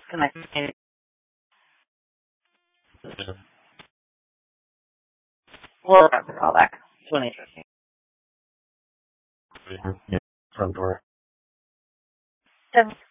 disconnected. We'll call back. 2015. Front door. 7.